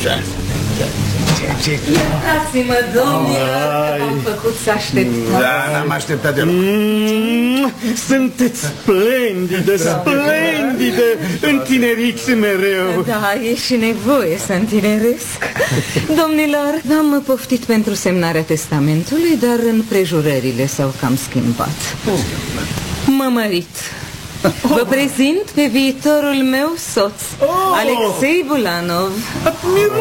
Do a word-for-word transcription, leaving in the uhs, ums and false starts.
Iertați-mă, domnilor, că am făcut să așteptăm. Da, n-am așteptat deloc. Mm, sunteți splendidă, splendidă. Întineriți mereu. Da, e și nevoie să întineresc. Domnilor, v-am poftit pentru semnarea testamentului, dar împrejurările s-au cam schimbat. Mă mărit. Vă prezint pe viitorul meu soț, Alexei Bulanov.